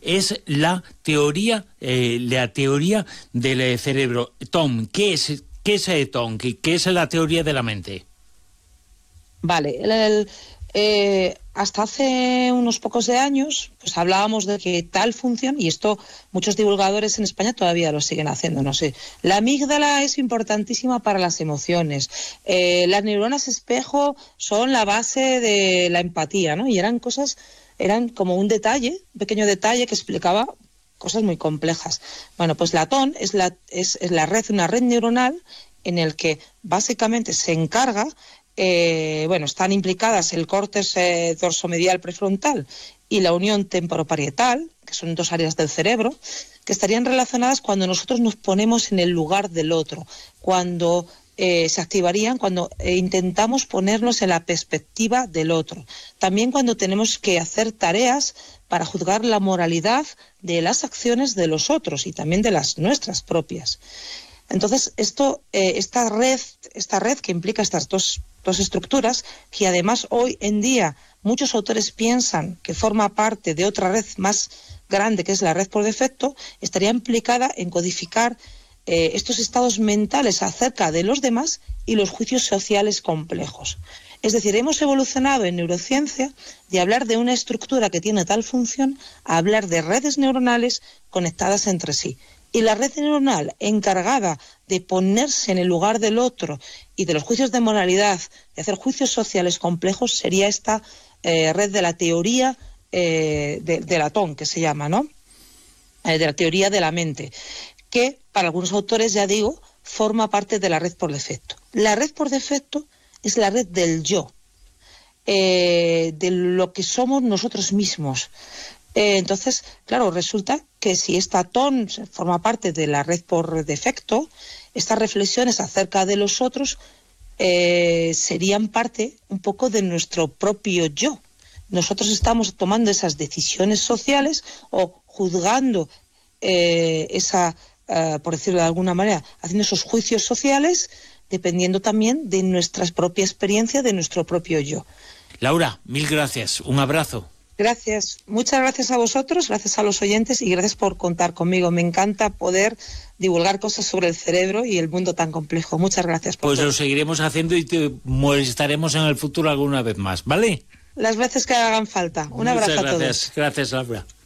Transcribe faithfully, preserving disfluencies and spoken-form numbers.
es la teoría, eh, la teoría del cerebro. Tom, ¿qué es, qué es eh, Tom? ¿Qué, ¿Qué es la teoría de la mente? Vale, el, el, eh, hasta hace unos pocos de años pues hablábamos de que tal función, y esto muchos divulgadores en España todavía lo siguen haciendo, no sé, la amígdala es importantísima para las emociones, eh, las neuronas espejo son la base de la empatía, ¿no? Y eran cosas, eran como un detalle, un pequeño detalle que explicaba cosas muy complejas. Bueno, pues la T O N es la, es, es la red, una red neuronal en el que básicamente se encarga. Eh, bueno, están implicadas el córtex eh, dorsomedial prefrontal y la unión temporoparietal, que son dos áreas del cerebro, que estarían relacionadas cuando nosotros nos ponemos en el lugar del otro, cuando eh, se activarían cuando eh, intentamos ponernos en la perspectiva del otro. También cuando tenemos que hacer tareas para juzgar la moralidad de las acciones de los otros y también de las nuestras propias. Entonces, esto, eh, esta red, esta red que implica estas dos, dos estructuras, que además hoy en día muchos autores piensan que forma parte de otra red más grande, que es la red por defecto, estaría implicada en codificar eh, estos estados mentales acerca de los demás y los juicios sociales complejos. Es decir, hemos evolucionado en neurociencia de hablar de una estructura que tiene tal función a hablar de redes neuronales conectadas entre sí. Y la red neuronal encargada de ponerse en el lugar del otro y de los juicios de moralidad, de hacer juicios sociales complejos, sería esta eh, red de la teoría eh, de, de la T O N, que se llama, ¿no? Eh, de la teoría de la mente, que para algunos autores, ya digo, forma parte de la red por defecto. La red por defecto es la red del yo, eh, de lo que somos nosotros mismos. Eh, entonces, claro, resulta que si esta T O N forma parte de la red por defecto, estas reflexiones acerca de los otros eh, serían parte un poco de nuestro propio yo. Nosotros estamos tomando esas decisiones sociales o juzgando eh, esa, uh, por decirlo de alguna manera, haciendo esos juicios sociales, dependiendo también de nuestra propia experiencia, de nuestro propio yo. Laura, mil gracias. Un abrazo. Gracias. Muchas gracias a vosotros, gracias a los oyentes y gracias por contar conmigo. Me encanta poder divulgar cosas sobre el cerebro y el mundo tan complejo. Muchas gracias por Pues todo. Lo seguiremos haciendo y te molestaremos en el futuro alguna vez más, ¿vale? Las veces que hagan falta. Un abrazo a todos. Muchas gracias. Gracias, Laura.